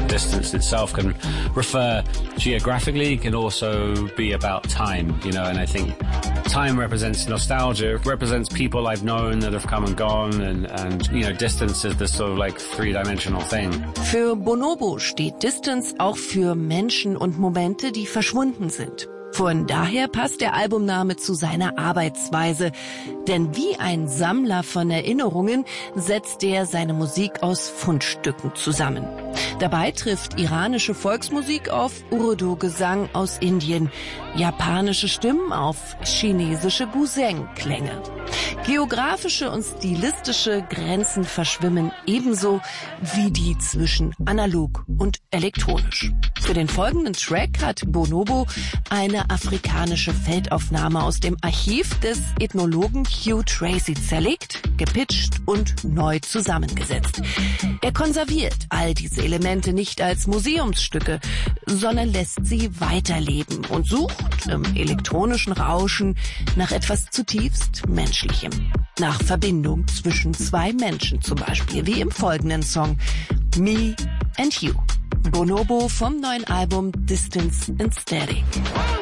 distance itself can refer geographically, can also be about time, you know, and I think time represents nostalgia, it represents people I've known that have come and gone, and you know, distance is this sort of like three-dimensional thing. Für Bonobo steht Distance auch für Menschen und Momente, die verschwunden sind. Von daher passt der Albumname zu seiner Arbeitsweise. Denn wie ein Sammler von Erinnerungen setzt er seine Musik aus Fundstücken zusammen. Dabei trifft iranische Volksmusik auf Urdu-Gesang aus Indien, japanische Stimmen auf chinesische Guzheng-Klänge. Geografische und stilistische Grenzen verschwimmen ebenso wie die zwischen analog und elektronisch. Für den folgenden Track hat Bonobo eine afrikanische Feldaufnahme aus dem Archiv des Ethnologen Hugh Tracy zerlegt, gepitcht und neu zusammengesetzt. Er konserviert all diese Elemente nicht als Museumsstücke, sondern lässt sie weiterleben und sucht im elektronischen Rauschen nach etwas zutiefst Menschlichem. Nach Verbindung zwischen zwei Menschen zum Beispiel, wie im folgenden Song Me and You. Bonobo vom neuen Album Distance and Static.